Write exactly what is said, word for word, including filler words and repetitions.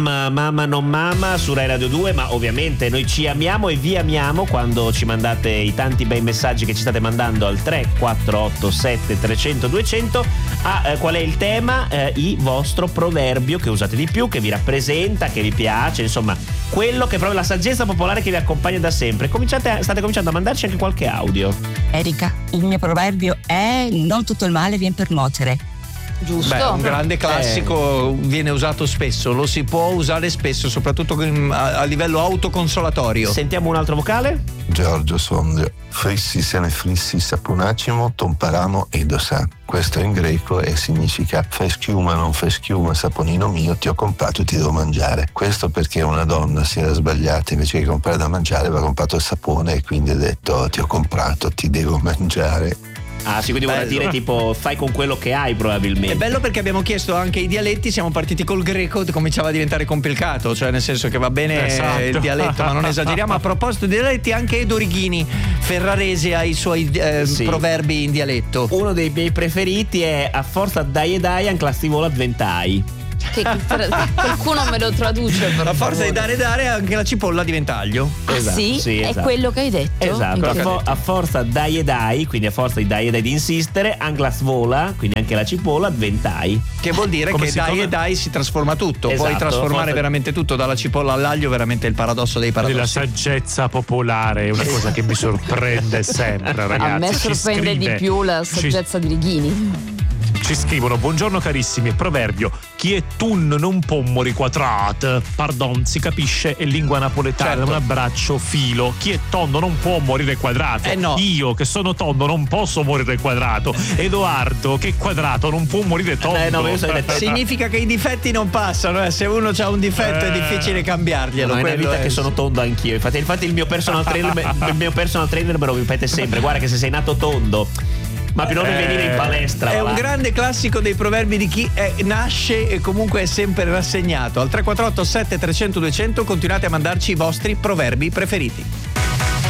Mamma non mamma su Rai Radio due, ma ovviamente noi ci amiamo e vi amiamo quando ci mandate i tanti bei messaggi che ci state mandando al tre quattro otto sette trecento duecento. Ah, eh, qual è il tema? Eh, il vostro proverbio che usate di più, che vi rappresenta, che vi piace, insomma quello che è proprio la saggezza popolare che vi accompagna da sempre. Cominciate, state cominciando a mandarci anche qualche audio. Erika, il mio proverbio è: non tutto il male viene per nuocere. Giusto. Beh, un grande classico, eh. viene usato spesso, lo si può usare spesso, soprattutto a, a livello autoconsolatorio. Sentiamo un altro vocale. Giorgio Sondrio, frissi se ne frissi sapunacimo, tomparamo edosa. Questo in greco e significa fai schiuma, non fai schiuma, saponino mio, ti ho comprato e ti devo mangiare. Questo perché una donna si era sbagliata, invece che comprare da mangiare aveva comprato il sapone e quindi ha detto ti ho comprato, ti devo mangiare. Ah sì, quindi vuol dire tipo fai con quello che hai probabilmente. È bello perché abbiamo chiesto anche i dialetti, siamo partiti col greco, cominciava a diventare complicato, cioè nel senso che va bene esatto. il dialetto ma non esageriamo. A proposito di dialetti, anche Edo Righini Ferrarese ha i suoi eh, sì. proverbi in dialetto. Uno dei miei preferiti è: a forza dai e dai anche la stivola ventai. Che qualcuno me lo traduce per a forza favore. di dare e dare anche la cipolla diventa aglio. Ah, esatto, sì? sì, esatto. È quello che hai detto? Esatto, a, fo- a forza dai e dai, quindi a forza di dai e dai di insistere, anche la svola, quindi anche la cipolla ventai. Che vuol dire Come che dai come... e dai si trasforma tutto. Esatto, puoi trasformare forza... veramente tutto, dalla cipolla all'aglio, veramente il paradosso dei paradossi. La saggezza popolare è una cosa che mi sorprende sempre, ragazzi. A me sorprende di più la saggezza Ci... di Righini. Ci scrivono: buongiorno carissimi, proverbio: chi è tun non può morire quadrato. Pardon, si capisce, è lingua napoletana. Certo. Un abbraccio, Filo. Chi è tondo non può morire quadrato. Eh no. Io che sono tondo non posso morire quadrato. Edoardo che è quadrato non può morire tondo. Eh, no, significa che i difetti non passano, eh. Se uno ha un difetto eh. è difficile cambiarglielo. No, è una vita è... che sono tondo anch'io. Infatti, infatti il mio personal trainer il mio personal trainer me lo ripete sempre: guarda che se sei nato tondo, ma per non eh, venire in palestra. È va. un grande classico dei proverbi di chi è, nasce e comunque è sempre rassegnato. Al tre quattro otto sette trecento duecento continuate a mandarci i vostri proverbi preferiti.